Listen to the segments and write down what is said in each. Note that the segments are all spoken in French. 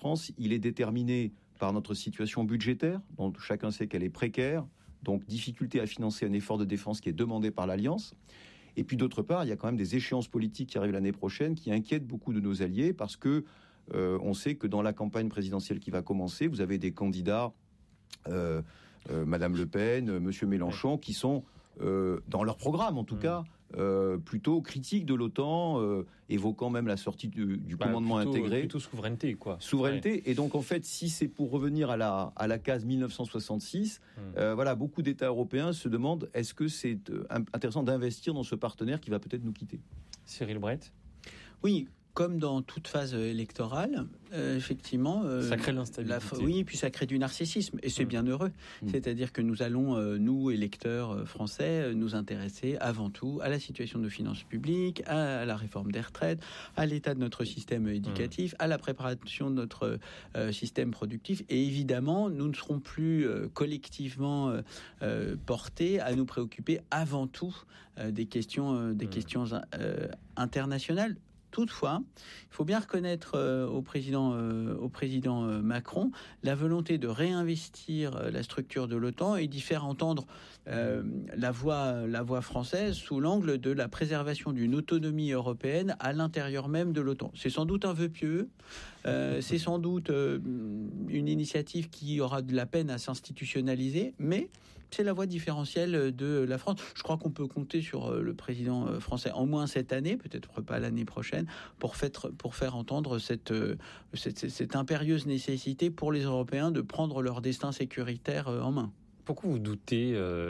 France, il est déterminé par notre situation budgétaire, dont chacun sait qu'elle est précaire, donc difficulté à financer un effort de défense qui est demandé par l'Alliance. Et puis d'autre part, il y a quand même des échéances politiques qui arrivent l'année prochaine qui inquiètent beaucoup de nos alliés parce que on sait que dans la campagne présidentielle qui va commencer, vous avez des candidats, Madame Le Pen, Monsieur Mélenchon, qui sont dans leur programme en tout cas, plutôt critiques de l'OTAN, évoquant même la sortie du commandement intégré. Plutôt souveraineté, quoi. Souveraineté. Ouais. Et donc, en fait, si c'est pour revenir à la case 1966, voilà, beaucoup d'États européens se demandent est-ce que c'est intéressant d'investir dans ce partenaire qui va peut-être nous quitter. Cyril Brett. Oui. Comme dans toute phase électorale, effectivement... ça crée l'instabilité. Oui, puis ça crée du narcissisme, et c'est bien heureux. C'est-à-dire que nous allons, nous, électeurs français, nous intéresser avant tout à la situation de nos finances publiques, à la réforme des retraites, à l'état de notre système éducatif, à la préparation de notre système productif, et évidemment, nous ne serons plus collectivement portés à nous préoccuper avant tout des questions internationales. Toutefois, il faut bien reconnaître au président Macron la volonté de réinvestir la structure de l'OTAN et d'y faire entendre la voix française sous l'angle de la préservation d'une autonomie européenne à l'intérieur même de l'OTAN. C'est sans doute un vœu pieux, c'est sans doute une initiative qui aura de la peine à s'institutionnaliser, mais c'est la voie différentielle de la France. Je crois qu'on peut compter sur le président français, en moins cette année, peut-être pas l'année prochaine, pour faire entendre cette impérieuse nécessité pour les Européens de prendre leur destin sécuritaire en main. Pourquoi vous doutez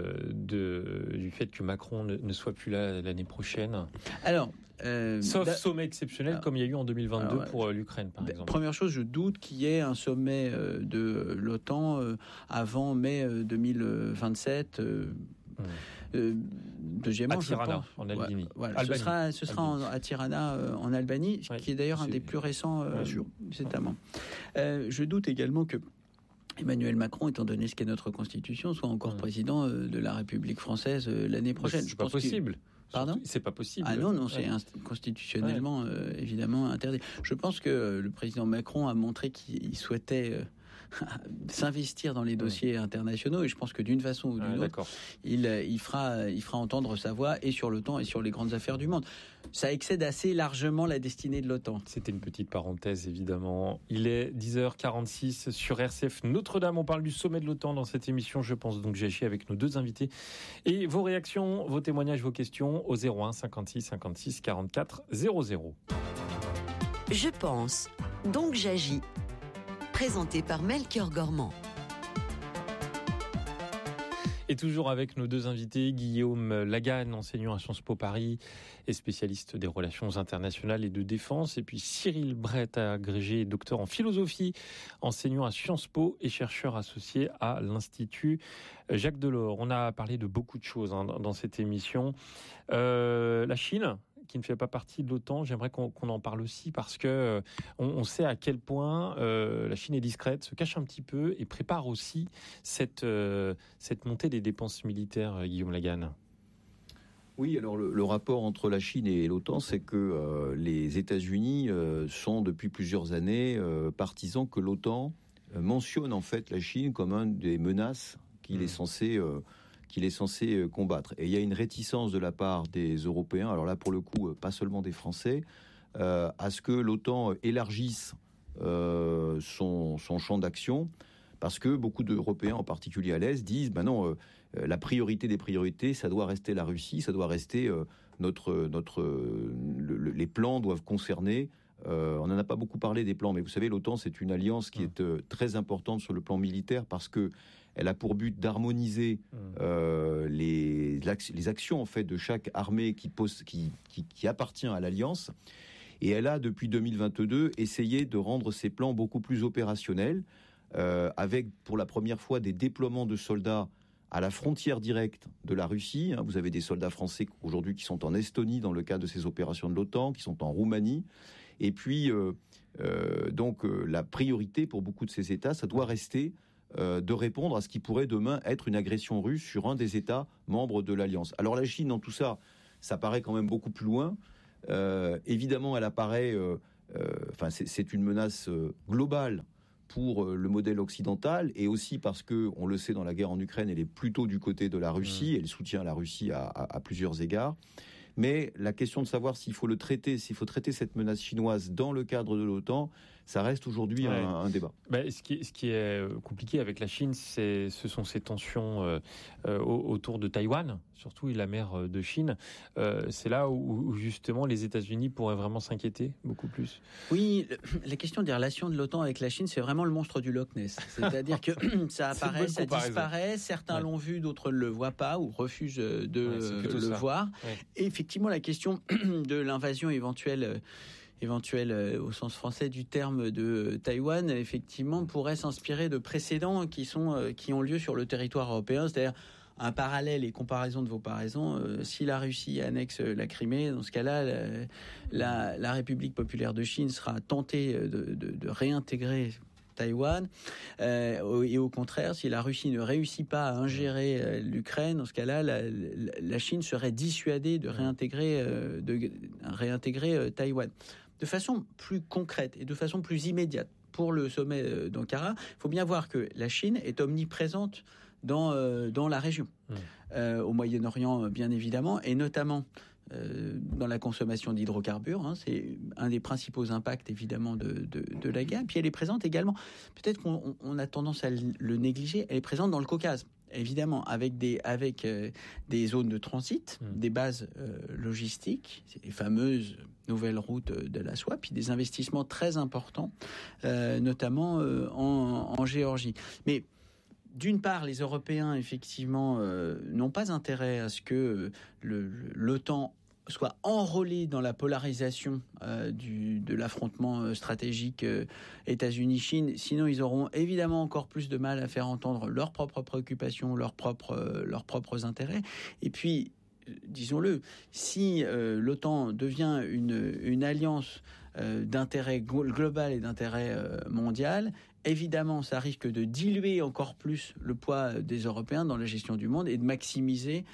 du fait que Macron ne soit plus là l'année prochaine ? Alors, sauf sommet exceptionnel comme il y a eu en 2022 pour l'Ukraine, par exemple. Première chose, je doute qu'il y ait un sommet de l'OTAN avant mai 2027. Deuxièmement, à Tirana, en Albanie. Voilà, ce sera à Tirana, en Albanie, qui est d'ailleurs un des plus récents États membres. Je doute également que Emmanuel Macron, étant donné ce qu'est notre Constitution, soit encore président de la République française l'année prochaine. C'est pas possible. Pardon ? C'est pas possible. Ah non, c'est constitutionnellement évidemment interdit. Je pense que le président Macron a montré qu'il souhaitait s'investir dans les dossiers internationaux, et je pense que d'une façon ou d'une autre, il fera entendre sa voix et sur l'OTAN et sur les grandes affaires du monde. Ça excède assez largement la destinée de l'OTAN. C'était une petite parenthèse, évidemment. Il est 10h46 sur RCF Notre-Dame. On parle du sommet de l'OTAN dans cette émission. Je pense donc j'agis avec nos deux invités. Et vos réactions, vos témoignages, vos questions au 01 56 56 44 00. Je pense, donc j'agis. Présenté par Melchior Gormand. Et toujours avec nos deux invités, Guillaume Laganne, enseignant à Sciences Po Paris et spécialiste des relations internationales et de défense, et puis Cyril Brett, agrégé docteur en philosophie, enseignant à Sciences Po et chercheur associé à l'Institut Jacques Delors. On a parlé de beaucoup de choses dans cette émission. La Chine, qui ne fait pas partie de l'OTAN, j'aimerais qu'on en parle aussi parce que on sait à quel point la Chine est discrète, se cache un petit peu et prépare aussi cette montée des dépenses militaires, Guillaume Laganne. Oui, alors le rapport entre la Chine et l'OTAN, c'est que les États-Unis sont depuis plusieurs années partisans que l'OTAN mentionne en fait la Chine comme un des menaces qu'il est censé combattre. Et il y a une réticence de la part des Européens, alors là pour le coup pas seulement des Français, à ce que l'OTAN élargisse son champ d'action, parce que beaucoup d'Européens, en particulier à l'Est, disent non, la priorité des priorités, ça doit rester la Russie, ça doit rester les plans doivent concerner. On n'en a pas beaucoup parlé des plans, mais vous savez, l'OTAN, c'est une alliance qui est très importante sur le plan militaire parce que elle a pour but d'harmoniser les actions en fait de chaque armée qui appartient à l'alliance. Et elle a depuis 2022 essayé de rendre ses plans beaucoup plus opérationnels, avec pour la première fois des déploiements de soldats à la frontière directe de la Russie. Vous avez des soldats français aujourd'hui qui sont en Estonie dans le cadre de ces opérations de l'OTAN, qui sont en Roumanie. Et puis, la priorité pour beaucoup de ces États, ça doit rester de répondre à ce qui pourrait demain être une agression russe sur un des États membres de l'Alliance. Alors la Chine, dans tout ça, ça paraît quand même beaucoup plus loin. Évidemment, elle apparaît c'est une menace globale pour le modèle occidental, et aussi parce que, on le sait, dans la guerre en Ukraine, elle est plutôt du côté de la Russie, elle soutient la Russie à plusieurs égards. Mais la question de savoir s'il faut traiter cette menace chinoise dans le cadre de l'OTAN, ça reste aujourd'hui un débat. Ce qui est compliqué avec la Chine, ce sont ces tensions autour de Taïwan, surtout la mer de Chine. C'est là où justement les États-Unis pourraient vraiment s'inquiéter beaucoup plus. Oui, la question des relations de l'OTAN avec la Chine, c'est vraiment le monstre du Loch Ness. C'est-à-dire que ça apparaît, ça disparaît, certains l'ont vu, d'autres ne le voient pas ou refusent de le voir. Ouais. Et effectivement, la question de l'invasion éventuelle au sens français du terme de Taïwan, effectivement, pourrait s'inspirer de précédents qui ont lieu sur le territoire européen, c'est-à-dire un parallèle et comparaison de vos paraisons. Si la Russie annexe la Crimée, dans ce cas-là, la République populaire de Chine sera tentée de réintégrer Taïwan, et au contraire, si la Russie ne réussit pas à ingérer l'Ukraine, dans ce cas-là, la Chine serait dissuadée de réintégrer Taïwan. De façon plus concrète et de façon plus immédiate, pour le sommet d'Ankara, il faut bien voir que la Chine est omniprésente dans la région, au Moyen-Orient bien évidemment, et notamment dans la consommation d'hydrocarbures. C'est un des principaux impacts évidemment de la guerre. Puis elle est présente également, peut-être qu'on a tendance à le négliger, elle est présente dans le Caucase. Évidemment, avec des zones de transit, des bases logistiques, c'est les fameuses nouvelles routes de la soie, puis des investissements très importants, notamment en Géorgie. Mais d'une part, les Européens, effectivement, n'ont pas intérêt à ce que l'OTAN soit enrôlé dans la polarisation de l'affrontement stratégique États-Unis-Chine. Sinon, ils auront évidemment encore plus de mal à faire entendre leurs propres préoccupations, leurs propres intérêts. Et puis, disons-le, si l'OTAN devient une alliance d'intérêt global et d'intérêt mondial, évidemment, ça risque de diluer encore plus le poids des Européens dans la gestion du monde et de maximiser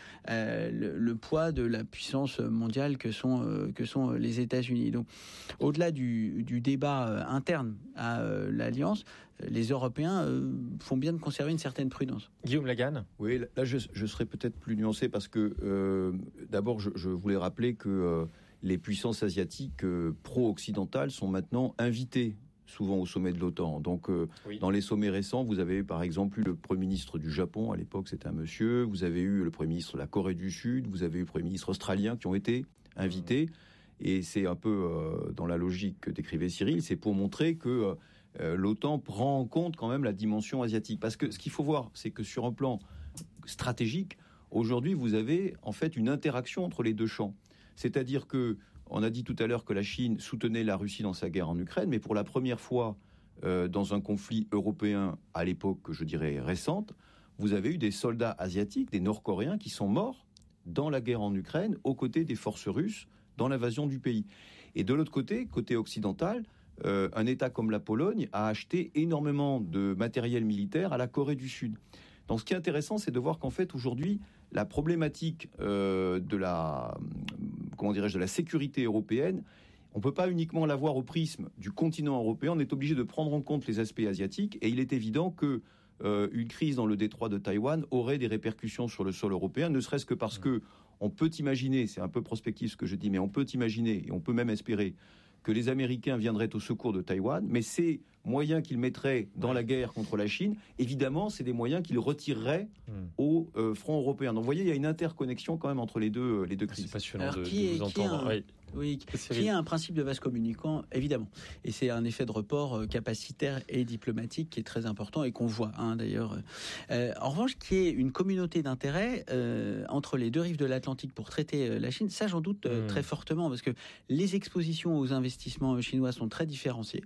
le poids de la puissance mondiale que sont les États-Unis. Donc, au-delà du débat interne à l'Alliance, les Européens font bien de conserver une certaine prudence. Guillaume Lagarde. Oui, là, je serais peut-être plus nuancé parce que, d'abord, je voulais rappeler que les puissances asiatiques pro-occidentales sont maintenant invitées souvent au sommet de l'OTAN. Donc, dans les sommets récents, vous avez par exemple eu le Premier ministre du Japon, à l'époque c'était un monsieur, vous avez eu le Premier ministre de la Corée du Sud, vous avez eu le Premier ministre australien qui ont été invités. Et c'est un peu dans la logique que décrivait Cyril, c'est pour montrer que l'OTAN prend en compte quand même la dimension asiatique. Parce que ce qu'il faut voir, c'est que sur un plan stratégique, aujourd'hui, vous avez en fait une interaction entre les deux champs. C'est-à-dire que on a dit tout à l'heure que la Chine soutenait la Russie dans sa guerre en Ukraine, mais pour la première fois dans un conflit européen à l'époque, je dirais, récente, vous avez eu des soldats asiatiques, des Nord-Coréens, qui sont morts dans la guerre en Ukraine, aux côtés des forces russes, dans l'invasion du pays. Et de l'autre côté, côté occidental, un État comme la Pologne a acheté énormément de matériel militaire à la Corée du Sud. Donc ce qui est intéressant, c'est de voir qu'en fait, aujourd'hui, la problématique de la sécurité européenne, on ne peut pas uniquement la voir au prisme du continent européen, on est obligé de prendre en compte les aspects asiatiques, et il est évident que une crise dans le détroit de Taïwan aurait des répercussions sur le sol européen, ne serait-ce que parce que on peut imaginer, c'est un peu prospectif ce que je dis, mais on peut imaginer, et on peut même espérer, que les Américains viendraient au secours de Taïwan, mais ces moyens qu'ils mettraient dans la guerre contre la Chine, évidemment, c'est des moyens qu'ils retireraient au front européen. Donc, vous voyez, il y a une interconnexion quand même entre les deux crises. C'est passionnant de vous entendre. Qui est un principe de vase communicant, évidemment. Et c'est un effet de report capacitaire et diplomatique qui est très important et qu'on voit, d'ailleurs. En revanche, qui est une communauté d'intérêt entre les deux rives de l'Atlantique pour traiter la Chine, ça j'en doute très fortement, parce que les expositions aux investissements chinois sont très différenciées.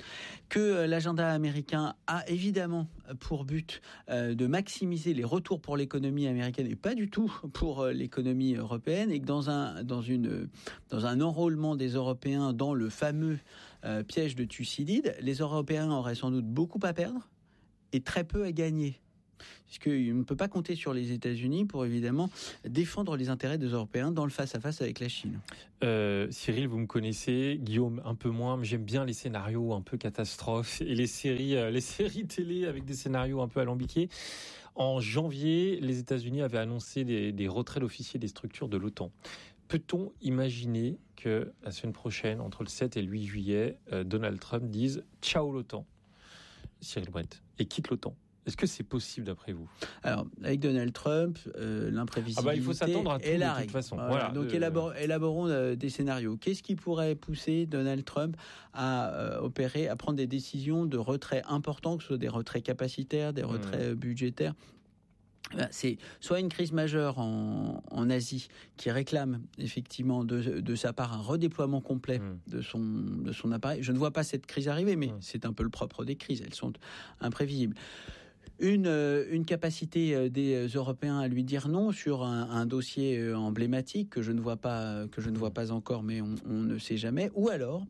Que l'agenda américain a évidemment pour but de maximiser les retours pour l'économie américaine et pas du tout pour l'économie européenne, et que dans un enrôlement des Européens dans le fameux piège de Thucydide, les Européens auraient sans doute beaucoup à perdre et très peu à gagner. puisqu'il ne peut pas compter sur les États-Unis pour évidemment défendre les intérêts des Européens dans le face-à-face avec la Chine. Cyril, vous me connaissez, Guillaume un peu moins, mais j'aime bien les scénarios un peu catastrophes et les séries télé avec des scénarios un peu alambiqués. En janvier, les États-Unis avaient annoncé des retraits d'officiers des structures de l'OTAN. Peut-on imaginer que la semaine prochaine, entre le 7 et le 8 juillet, Donald Trump dise « Ciao l'OTAN », Cyril Brett, et quitte l'OTAN? Est-ce que c'est possible d'après vous? Alors, avec Donald Trump, l'imprévisibilité il faut s'attendre à tout, est la de règle. toute façon. Voilà. Donc, élaborons des scénarios. Qu'est-ce qui pourrait pousser Donald Trump à opérer, à prendre des décisions de retrait importants, que ce soit des retraits capacitaires, des retraits budgétaires? C'est soit une crise majeure en Asie qui réclame effectivement de sa part un redéploiement complet de son appareil. Je ne vois pas cette crise arriver, mais c'est un peu le propre des crises. Elles sont imprévisibles. Une capacité des Européens à lui dire non sur un dossier emblématique que je ne vois pas encore, mais on ne sait jamais. Ou alors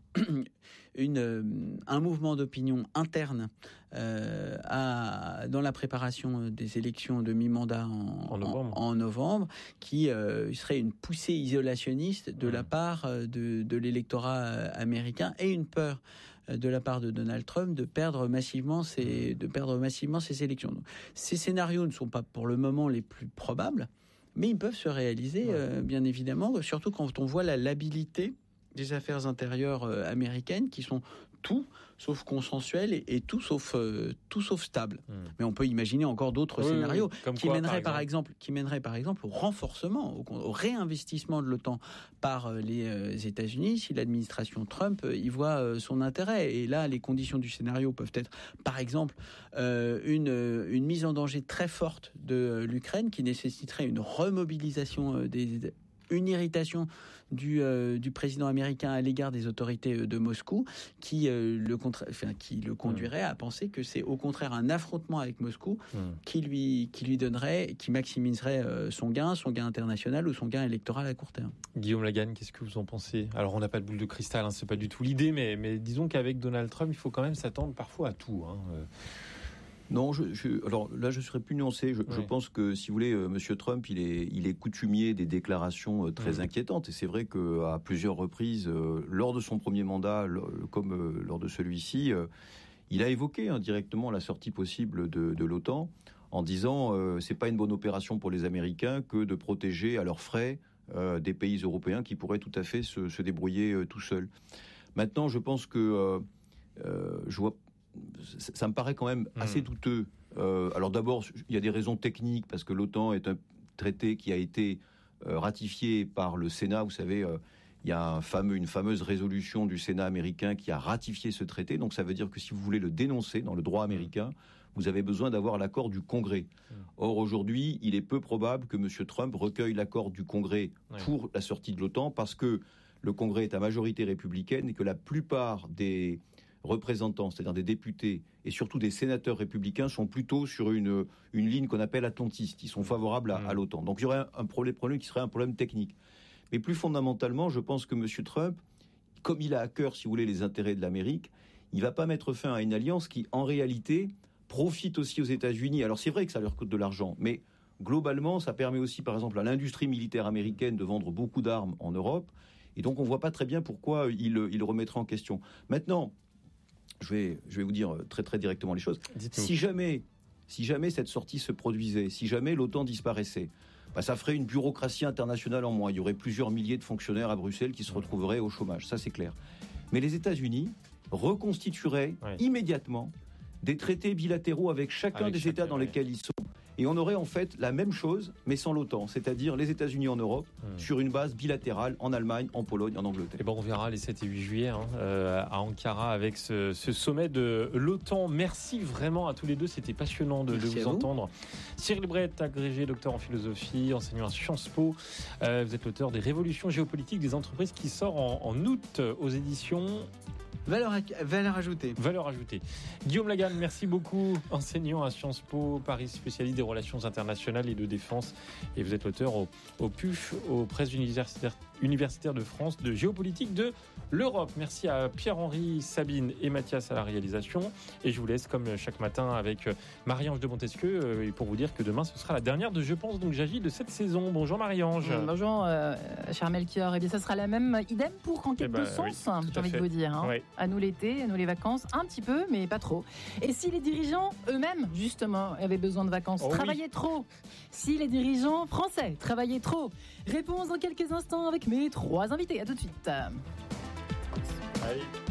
un mouvement d'opinion interne dans la préparation des élections de mi-mandat en novembre, qui serait une poussée isolationniste de la part de l'électorat américain et une peur de la part de Donald Trump de perdre massivement ces élections. Donc, ces scénarios ne sont pas pour le moment les plus probables, mais ils peuvent se réaliser, bien évidemment, surtout quand on voit la labilité des affaires intérieures américaines qui sont tout sauf consensuelles et tout sauf stable. Mais on peut imaginer encore d'autres scénarios qui mèneraient par exemple au renforcement, au réinvestissement de l'OTAN par les États-Unis si l'administration Trump y voit son intérêt. Et là, les conditions du scénario peuvent être, par exemple, une mise en danger très forte de l'Ukraine qui nécessiterait une remobilisation une irritation du président américain à l'égard des autorités de Moscou qui le conduirait à penser que c'est au contraire un affrontement avec Moscou qui lui maximiserait son gain international ou son gain électoral à court terme. Guillaume Lagarde, qu'est-ce que vous en pensez? Alors on n'a pas de boule de cristal, c'est pas du tout l'idée, mais disons qu'avec Donald Trump, il faut quand même s'attendre parfois à tout. Non, alors là, je serais plus nuancé. Je pense que, si vous voulez, Monsieur Trump, il est coutumier des déclarations très inquiétantes. Et c'est vrai qu'à plusieurs reprises, lors de son premier mandat, comme lors de celui-ci, il a évoqué directement la sortie possible de l'OTAN en disant c'est pas une bonne opération pour les Américains que de protéger à leurs frais des pays européens qui pourraient tout à fait se débrouiller tout seuls. Maintenant, je pense que ça me paraît quand même assez douteux. Alors d'abord, il y a des raisons techniques, parce que l'OTAN est un traité qui a été ratifié par le Sénat. Vous savez, il y a une fameuse résolution du Sénat américain qui a ratifié ce traité. Donc ça veut dire que si vous voulez le dénoncer dans le droit américain, vous avez besoin d'avoir l'accord du Congrès. Or, aujourd'hui, il est peu probable que M. Trump recueille l'accord du Congrès pour la sortie de l'OTAN, parce que le Congrès est à majorité républicaine et que la plupart des représentants, c'est-à-dire des députés et surtout des sénateurs républicains, sont plutôt sur une ligne qu'on appelle atlantiste. Ils sont favorables à l'OTAN. Donc il y aurait un problème qui serait un problème technique. Mais plus fondamentalement, je pense que M. Trump, comme il a à cœur, si vous voulez, les intérêts de l'Amérique, il ne va pas mettre fin à une alliance qui, en réalité, profite aussi aux États-Unis. Alors c'est vrai que ça leur coûte de l'argent, mais globalement, ça permet aussi, par exemple, à l'industrie militaire américaine de vendre beaucoup d'armes en Europe. Et donc on ne voit pas très bien pourquoi il remettrait en question. Maintenant, je vais vous dire très très directement les choses. Si jamais cette sortie se produisait, si jamais l'OTAN disparaissait, ça ferait une bureaucratie internationale en moins. Il y aurait plusieurs milliers de fonctionnaires à Bruxelles qui se retrouveraient au chômage, ça c'est clair. Mais les États-Unis reconstitueraient immédiatement des traités bilatéraux avec chacun des États dans lesquels ils sont. Et on aurait en fait la même chose, mais sans l'OTAN, c'est-à-dire les États-Unis en Europe, sur une base bilatérale en Allemagne, en Pologne, en Angleterre. Et on verra les 7 et 8 juillet à Ankara avec ce sommet de l'OTAN. Merci vraiment à tous les deux, c'était passionnant de vous entendre. Cyril Brett, agrégé docteur en philosophie, enseignant à Sciences Po. Vous êtes l'auteur des Révolutions géopolitiques des entreprises qui sort en août aux éditions... Valeur ajoutée. Valeur ajoutée. Guillaume Lagarde, merci beaucoup. Enseignant à Sciences Po Paris, spécialiste des relations internationales et de défense. Et vous êtes l'auteur au PUF, aux presses universitaires universitaire de France de géopolitique de l'Europe. Merci à Pierre-Henri, Sabine et Mathias à la réalisation. Et je vous laisse comme chaque matin avec Marie-Ange de Montesquieu pour vous dire que demain ce sera la dernière de Je pense donc j'agis de cette saison. Bonjour Marie-Ange. Bonjour cher Melchior. Eh bien ça sera la même idem pour Enquête de sens, j'ai envie de vous dire. Oui. À nous l'été, à nous les vacances, un petit peu mais pas trop. Et si les dirigeants eux-mêmes justement avaient besoin de vacances, travaillaient trop. Si les dirigeants français travaillaient trop. Réponse dans quelques instants avec mes 3 invités. À tout de suite. Allez.